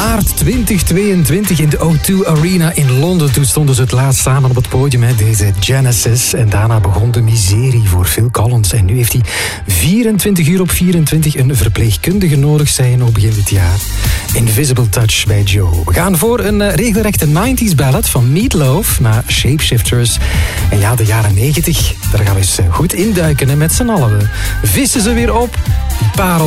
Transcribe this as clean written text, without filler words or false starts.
maart 2022 in de O2 Arena in Londen. Toen stonden ze het laatst samen op het podium, hè, deze Genesis. En daarna begon de miserie voor Phil Collins. En nu heeft hij 24 uur op 24 een verpleegkundige nodig, zei hij nog begin dit jaar. Invisible Touch bij Joe. We gaan voor een regelrechte 90s ballad van Meatloaf naar Shapeshifters. En ja, de jaren 90, daar gaan we eens goed induiken. En met z'n allen, we vissen ze weer op. Die parel